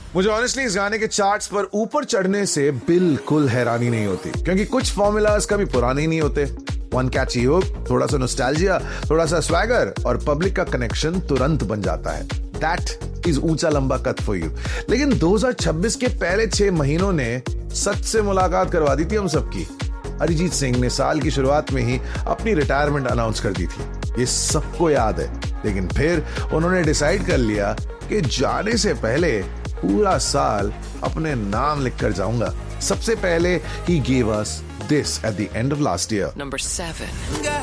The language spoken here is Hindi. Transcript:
मुझे ऑनेस्टली इस गाने के चार्ट्स पर ऊपर चढ़ने से बिल्कुल हैरानी नहीं होती, क्योंकि कुछ फॉर्मूलाज कभी पुराने ही नहीं होते। वन कैची हुक, थोड़ा सा नॉस्टैल्जिया, थोड़ा सा स्वैगर और पब्लिक का कनेक्शन तुरंत बन जाता है। दैट इज ऊंचा लंबा कद फॉर यू। लेकिन 2026 के पहले 6 महीनों ने सच से मुलाकात करवा दी थी हम सबकी। अरिजीत सिंह ने साल की शुरुआत में ही अपनी रिटायरमेंट अनाउंस कर दी थी, ये सबको याद है। लेकिन फिर उन्होंने डिसाइड कर लिया कि जाने से पहले पूरा साल अपने नाम लिखकर जाऊंगा। सबसे पहले ही gave us this at the end of last year. Number 7.